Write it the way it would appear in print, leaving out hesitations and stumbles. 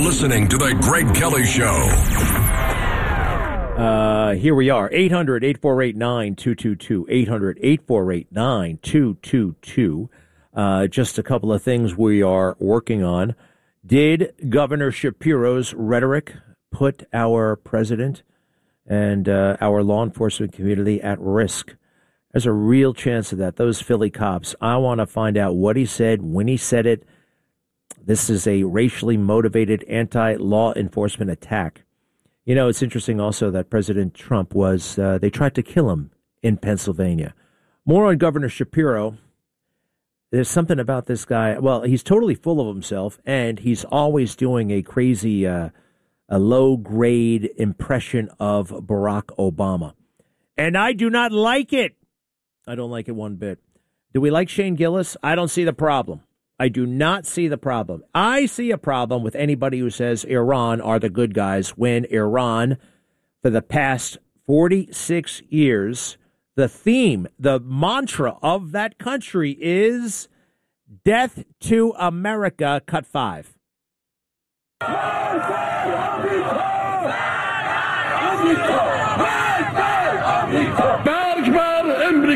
listening to The Greg Kelly Show. Here we are, 800-848-9222, 800-848-9222. Just a couple of things we are working on. Did Governor Shapiro's rhetoric put our president and our law enforcement community at risk? There's a real chance of that. Those Philly cops, I want to find out what he said, when he said it. This is a racially motivated anti-law enforcement attack. You know, it's interesting also that President Trump they tried to kill him in Pennsylvania. More on Governor Shapiro. There's something about this guy. Well, he's totally full of himself, and he's always doing a crazy, a low-grade impression of Barack Obama. And I do not like it. I don't like it one bit. Do we like Shane Gillis? I don't see the problem. I do not see the problem. I see a problem with anybody who says Iran are the good guys when Iran, for the past 46 years, the theme, the mantra of that country is death to America, cut 5. Bad